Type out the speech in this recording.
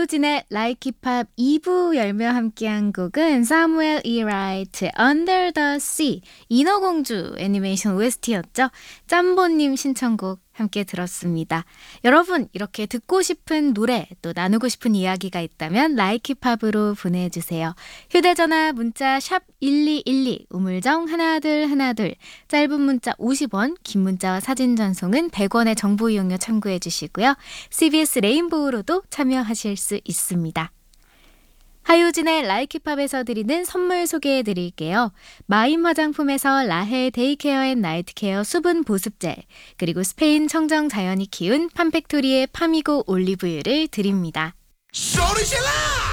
하효진의 Like It Pop 2부 열며 함께한 곡은 Samuel E. Wright Under the Sea 인어공주 애니메이션 OST였죠. 짬보님 신청곡 함께 들었습니다. 여러분 이렇게 듣고 싶은 노래 또 나누고 싶은 이야기가 있다면 Like It Pop으로 보내주세요. 휴대전화 문자 샵 1212 우물정 1212 짧은 문자 50원 긴 문자와 사진 전송은 100원의 정보 이용료 참고해 주시고요. CBS 레인보우로도 참여하실 수 있습니다. 하효진의 Like It Pop에서 드리는 선물 소개해 드릴게요. 마임 화장품에서 라헬 데이케어 앤 나이트 케어 수분 보습제 그리고 스페인 청정 자연이 키운 팜팩토리의 파미고 올리브유를 드립니다. 소리 질러!